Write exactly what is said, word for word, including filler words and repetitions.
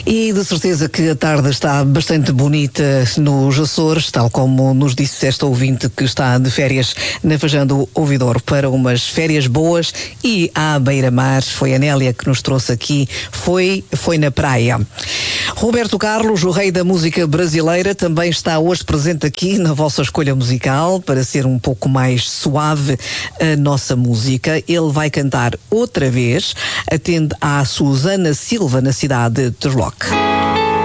E de certeza que a tarde está bastante bonita nos Açores, tal como nos disse esta ouvinte que está de férias na Fajando Ouvidor para umas férias boas e à beira-mar. Foi a Nélia que nos trouxe aqui, foi, foi na praia. Roberto Carlos, o rei da música brasileira, também está hoje presente aqui na vossa escolha musical para ser um pouco mais suave a nossa música. Ele vai cantar outra vez, atende à Susana Silva na cidade de Terloque.